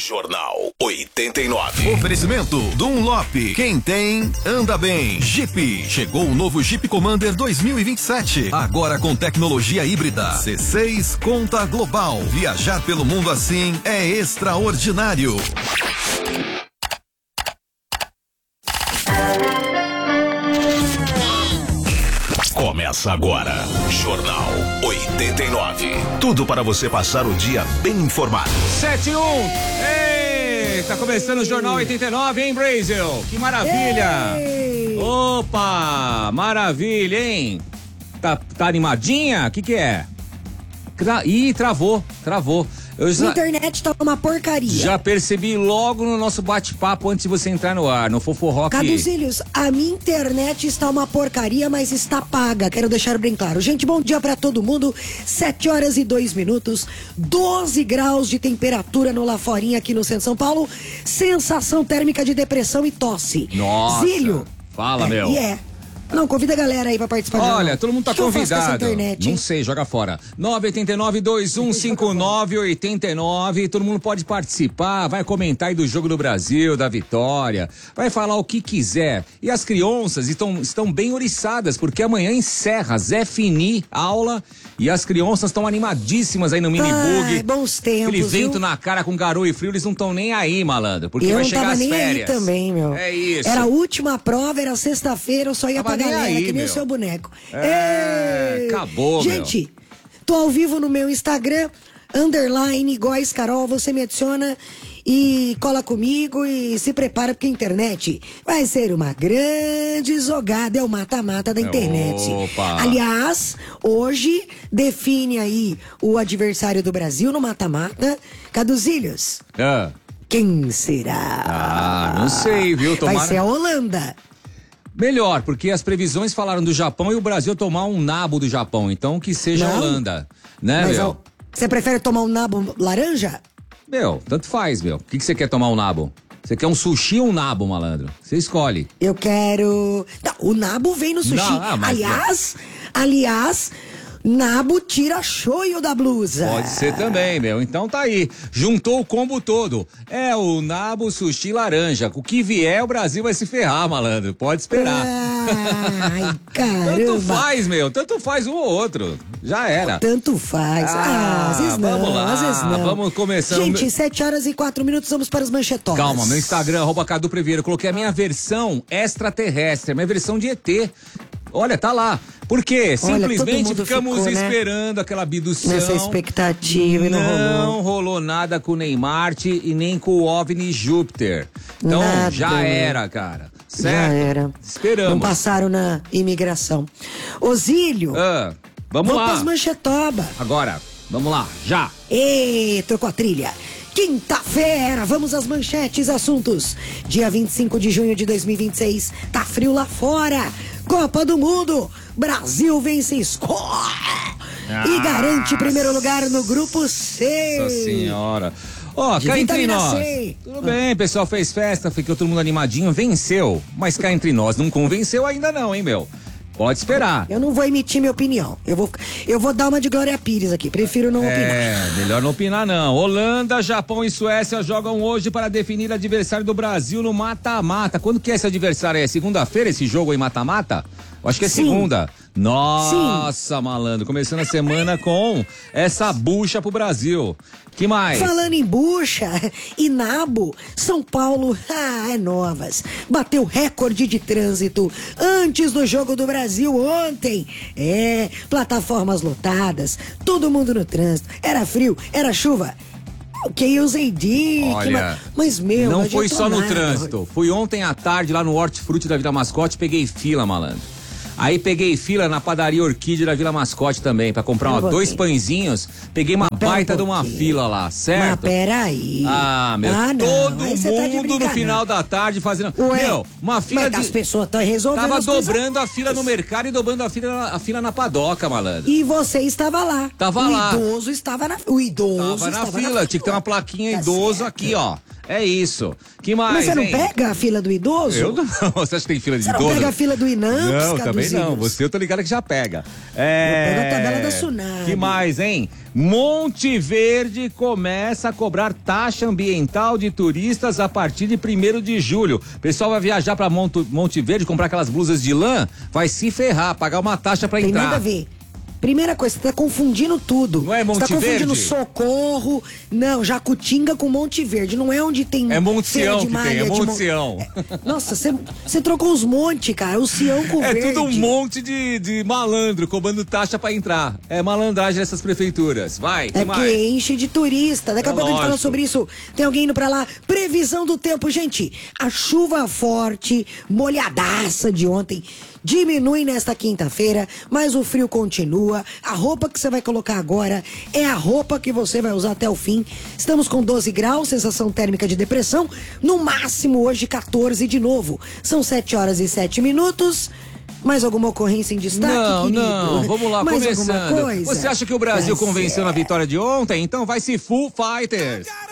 Jornal 89. Oferecimento Dunlop. Quem tem, anda bem. Jeep. Chegou o novo Jeep Commander 2027. Agora com tecnologia híbrida. C6 Conta Global. Viajar pelo mundo assim é extraordinário. Começa agora, Jornal 89. Tudo para você passar o dia bem informado. 7-1. Ei, tá começando o Jornal 89, hein, Brasil? Que maravilha. Ei. Opa, maravilha, hein? Tá animadinha? O que é? Ih, travou. A internet tá uma porcaria. Já percebi logo no nosso bate-papo antes de você entrar no ar, no Foforock. Caduzílios, a minha internet está uma porcaria, mas está paga, quero deixar bem claro. Gente, bom dia pra todo mundo, 7h02, 12 graus de temperatura no Laforinha aqui no centro de São Paulo, sensação térmica de depressão e tosse. Nossa, Zílio. Fala, meu. Não, convida a galera aí pra participar. Olha, todo mundo tá convidado. Internet, não sei, joga fora. 989-2159-89. Todo mundo pode participar, vai comentar aí do jogo do Brasil, da vitória. Vai falar o que quiser. E as crianças estão bem oriçadas, porque amanhã encerra Zé Fini, aula. E as crianças estão animadíssimas aí no mini-bug. Bons tempos, aquele vento viu? na cara com garoa e frio, eles não estão nem aí, malandro. Porque eu vai não chegar tava as nem férias. aí também, meu. É isso. Era a última prova, era sexta-feira, eu só ia pra galera, aí, que nem meu. o seu boneco. Acabou, Gente, tô ao vivo no meu Instagram, _ Góes Carol, você me adiciona e cola comigo e se prepara porque a internet vai ser uma grande jogada, é o mata-mata da internet. Opa. Aliás, hoje define aí o adversário do Brasil no mata-mata. Caduzílios, quem será? Não sei, viu? Vai ser a Holanda. Melhor, porque as previsões falaram do Japão e o Brasil tomar um nabo do Japão. Então que seja a Holanda, né, Mas, meu? Você prefere tomar um nabo laranja? Meu, tanto faz, meu. O que você quer tomar um nabo? Você quer um sushi ou um nabo, malandro? Você escolhe. Eu quero... Não, o nabo vem no sushi. Não, mas... Aliás, nabo tira choio da blusa. Pode ser também, meu. Então tá aí. Juntou o combo todo. É o nabo, sushi, laranja. O que vier, o Brasil vai se ferrar, malandro. Pode esperar. Ai, caramba. Tanto faz, meu. Tanto faz um ou outro. Já era. Tanto faz. Às vezes não, vamos lá. às vezes não. Vamos começando. Gente, 7h04, vamos para os manchetonas. Calma, meu Instagram, @Cadu Preveiro. Coloquei a minha versão extraterrestre, a minha versão de ET. Olha, tá lá. Por quê? Simplesmente ficamos esperando aquela abdução. Nessa expectativa e não rolou. Não rolou nada com o Neymar e nem com o OVNI Júpiter. Então, Nada, já era, cara. Certo? Já era. Esperamos. Não passaram na imigração. Osílio. Vamos lá. Pras manchetoba. Agora, vamos lá, já. Trocou a trilha. Quinta-feira, vamos às manchetes, assuntos. Dia 25 de junho de 2026, tá frio lá fora. Copa do Mundo, Brasil vence Escócia e garante primeiro lugar no grupo C. Nossa senhora. Ó, cá entre nós. Tudo bem, pessoal fez festa, ficou todo mundo animadinho, venceu. Mas cá entre nós, não convenceu ainda não, hein, meu? Pode esperar. Eu não vou emitir minha opinião. Eu vou dar uma de Glória Pires aqui. Prefiro não opinar. Melhor não opinar, não. Holanda, Japão e Suécia jogam hoje para definir adversário do Brasil no mata-mata. Quando que é esse adversário? É segunda-feira esse jogo aí, mata-mata? Eu acho que é segunda. Nossa, sim. Malandro. Começando a semana com essa bucha pro Brasil. Que mais? Falando em bucha e nabo, São Paulo, é novas. Bateu recorde de trânsito antes do jogo do Brasil ontem. Plataformas lotadas, todo mundo no trânsito. Era frio, era chuva. Ok, eu usei dica, mas meu... Não foi só no trânsito. Fui ontem à tarde lá no Hortifruti da Vila Mascote, peguei fila, malandro. Aí peguei fila na padaria Orquídea da Vila Mascote também, pra comprar 2 pãezinhos. Peguei uma baita de uma fila lá, certo? Mas peraí. Todo mundo no final da tarde fazendo... uma fila as pessoas estão resolvendo. Tava dobrando a fila no mercado e dobrando a fila na padoca, malandro. E você estava lá. Tava lá. O idoso estava na fila. Tinha que ter uma plaquinha idoso aqui, ó. É isso. Que mais, Mas você não hein? pega a fila do idoso? Eu não. Você acha que tem fila de Você idoso? não pega a fila do Inamps, Não, também não. Você eu tô ligado que já pega. pego a tabela da Sunab. Que mais, hein? Monte Verde começa a cobrar taxa ambiental de turistas a partir de 1º de julho. O pessoal vai viajar pra Monte Verde, comprar aquelas blusas de lã, vai se ferrar, pagar uma taxa pra entrar. Tem nada a ver. Primeira coisa, você tá confundindo tudo. Não é Monte Verde? Você tá confundindo Verde? Socorro, não, Jacutinga com Monte Verde. Não é onde tem É Monte feira Sião de que malha, tem, é de Monte mon- Sião. Nossa, você trocou os montes, cara. O Sião com o É verde. tudo um monte de malandro cobrando taxa pra entrar. É malandragem dessas prefeituras. Vai, que É mais? porque enche de turista. Daqui a pouco a gente fala lógico. sobre isso. Tem alguém indo pra lá. Previsão do tempo, gente. A chuva forte, molhadaça de ontem, diminui nesta quinta-feira, mas o frio continua. A roupa que você vai colocar agora é a roupa que você vai usar até o fim. Estamos com 12 graus, sensação térmica de depressão. No máximo hoje 14 de novo. São 7h07. Mais alguma ocorrência em destaque, querido? Não, vamos lá, Mais começando. alguma coisa? Você acha que o Brasil Tá convenceu na certo. vitória de ontem? Então vai se Full Fighters.